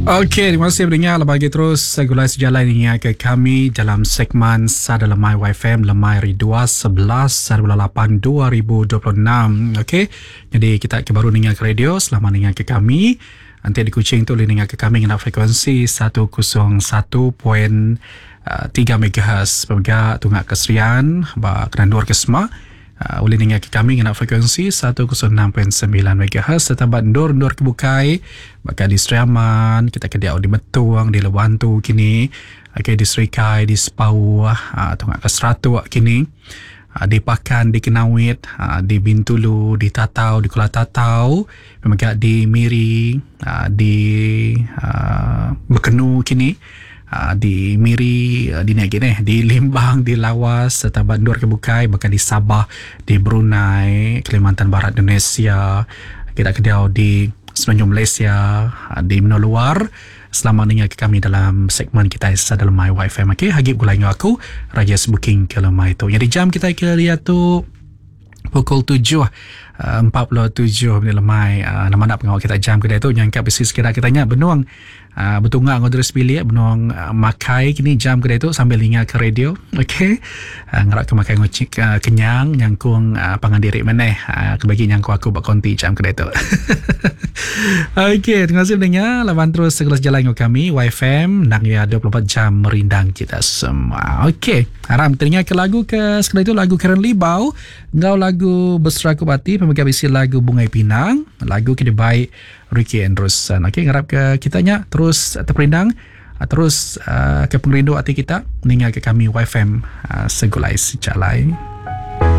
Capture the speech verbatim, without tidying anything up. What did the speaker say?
Okey, terima kasih pendengar. Bagi terus segulai sejalan ini ke kami dalam segmen Sada Lemai Y F M Lemai Hari dua sebelas lapan dua ribu dua puluh enam. Okey, jadi kita ke baru dengar ke radio. Selamat dengar ke kami. Nanti di Kuching tu boleh dengar ke kami dengan frekuensi seratus satu perpuluhan tiga megahertz. Pemerga tunggak keserian ba keranduar kesma. Uh, boleh dengar ke kami dengan frekuensi seratus enam perpuluhan sembilan megahertz serta bandor-bandor kebukai bakal di Seriaman, kita kediau di Metuang, di Lewantu kini, okay, di Serikai, di Sepau, uh, tunggak ke Seratu kini, uh, di Pakan, di Kenawit, uh, di Bintulu, di Tatau, di Kuala Tatau, pemerga di Miri, uh, di uh, Bekenu kini, Uh, di Miri, uh, di Negin eh, di Limbang, di Lawas serta Bandar Kebukai, bahkan di Sabah, di Brunei, Kalimantan Barat Indonesia, kita kediau di Semenanjung Malaysia, uh, di Menua Luar. Selamat dengar ke kami dalam segmen kita Sada Lemai Y F M. Okay, Hagib gulai dengan aku Raja Booking ke Lemai tu. Jadi jam kita kira lihat tu pukul tujuh empat puluh tujuh minit lemai. Uh, nama nak pengawal kita jam kedai tu nyangka besi sekira kita tanya benuang uh, betunggang ngau terus pilih benuang uh, makai kini jam kedai tu sambil ingat ke radio. Okey, uh, ngarak ke makai ngocik uh, kenyang nyangkung uh, pangan diri meneh uh, kebagi nyangkung aku bak konti jam kedai tu. Okey, terima kasih dengar lawan terus segala jalan dengan kami Y F M nak ya dua puluh empat jam merindang kita semua. Okey, haram teringat ke lagu ke sekali itu lagu Karen Libau, ngau lagu Berseraku Hati, pemegang bisi lagu Bungai Pinang, lagu kini baik Ricky Andrewson. Okey, ngarap ke kitanya terus terperindang, terus uh, ke pengerindu hati kita, meninggal ke kami Y F M uh, segulai sejalai.